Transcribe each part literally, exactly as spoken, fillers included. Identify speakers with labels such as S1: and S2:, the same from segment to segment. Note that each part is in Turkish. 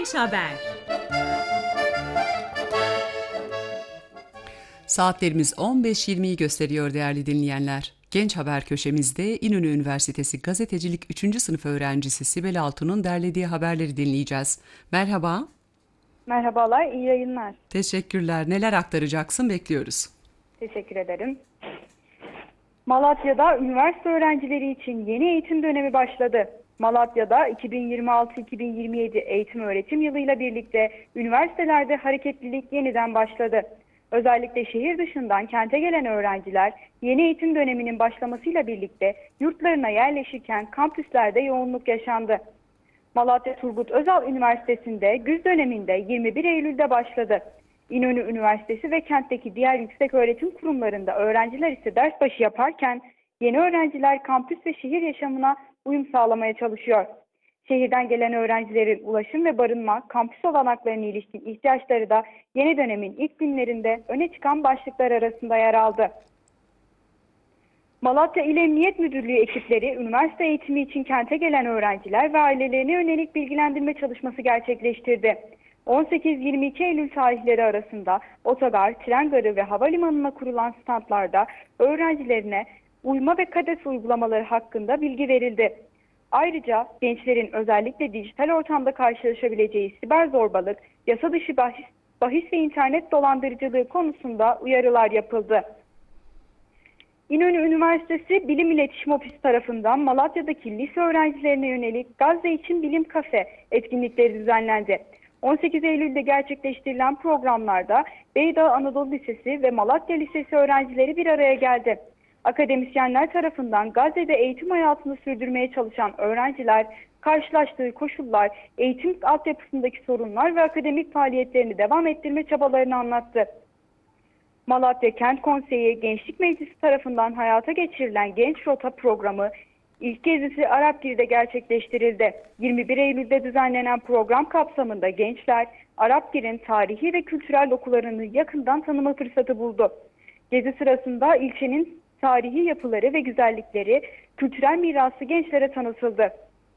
S1: Genç Haber.
S2: Saatlerimiz on beş yirmiyi gösteriyor değerli dinleyenler. Genç Haber köşemizde İnönü Üniversitesi Gazetecilik üçüncü sınıf öğrencisi Sibel Altun'un derlediği haberleri dinleyeceğiz. Merhaba.
S3: Merhabalar, iyi yayınlar.
S2: Teşekkürler. Neler aktaracaksın, bekliyoruz.
S3: Teşekkür ederim. Malatya'da üniversite öğrencileri için yeni eğitim dönemi başladı. Malatya'da iki bin yirmi altı iki bin yirmi yedi eğitim öğretim yılıyla birlikte üniversitelerde hareketlilik yeniden başladı. Özellikle şehir dışından kente gelen öğrenciler yeni eğitim döneminin başlamasıyla birlikte yurtlarına yerleşirken kampüslerde yoğunluk yaşandı. Malatya Turgut Özal Üniversitesi'nde güz döneminde yirmi bir Eylül'de başladı. İnönü Üniversitesi ve kentteki diğer yükseköğretim kurumlarında öğrenciler ise ders başı yaparken yeni öğrenciler kampüs ve şehir yaşamına uyum sağlamaya çalışıyor. Şehirden gelen öğrencilerin ulaşım ve barınma, kampüs olanaklarına ilişkin ihtiyaçları da yeni dönemin ilk günlerinde öne çıkan başlıklar arasında yer aldı. Malatya İl Emniyet Müdürlüğü ekipleri üniversite eğitimi için kente gelen öğrenciler ve ailelerine yönelik bilgilendirme çalışması gerçekleştirdi. on sekiz yirmi iki Eylül tarihleri arasında otogar, tren garı ve havalimanına kurulan standlarda öğrencilerine uyma ve KADES uygulamaları hakkında bilgi verildi. Ayrıca gençlerin özellikle dijital ortamda karşılaşabileceği siber zorbalık, yasa dışı bahis, bahis ve internet dolandırıcılığı konusunda uyarılar yapıldı. İnönü Üniversitesi Bilim İletişim Ofisi tarafından Malatya'daki lise öğrencilerine yönelik Gazze için Bilim Kafe etkinlikleri düzenlendi. on sekiz Eylül'de gerçekleştirilen programlarda Beydağ Anadolu Lisesi ve Malatya Lisesi öğrencileri bir araya geldi. Akademisyenler tarafından Gazze'de eğitim hayatını sürdürmeye çalışan öğrenciler karşılaştığı koşullar, eğitim altyapısındaki sorunlar ve akademik faaliyetlerini devam ettirme çabalarını anlattı. Malatya Kent Konseyi Gençlik Meclisi tarafından hayata geçirilen Genç Rota programı ilk gezisi Arapgir'de gerçekleştirildi. yirmi bir Eylül'de düzenlenen program kapsamında gençler Arapgir'in tarihi ve kültürel dokularını yakından tanıma fırsatı buldu. Gezi sırasında ilçenin tarihi yapıları ve güzellikleri, kültürel mirası gençlere tanıtıldı.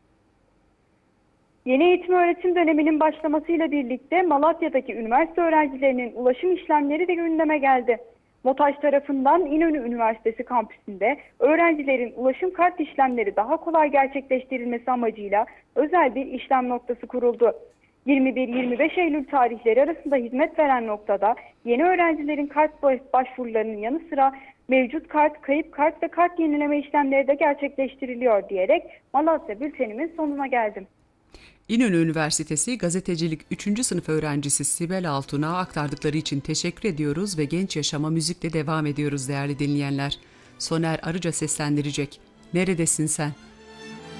S3: Yeni eğitim öğretim döneminin başlamasıyla birlikte Malatya'daki üniversite öğrencilerinin ulaşım işlemleri de gündeme geldi. MOTAŞ tarafından İnönü Üniversitesi kampüsünde öğrencilerin ulaşım kart işlemleri daha kolay gerçekleştirilmesi amacıyla özel bir işlem noktası kuruldu. yirmi bir yirmi beş Eylül tarihleri arasında hizmet veren noktada yeni öğrencilerin kart başvurularının yanı sıra mevcut kart, kayıp kart ve kart yenileme işlemleri de gerçekleştiriliyor diyerek Malatya bültenimin sonuna geldim.
S2: İnönü Üniversitesi Gazetecilik üçüncü sınıf öğrencisi Sibel Altun'a aktardıkları için teşekkür ediyoruz ve genç yaşama müzikle devam ediyoruz değerli dinleyenler. Soner Arıca seslendirecek. Neredesin sen?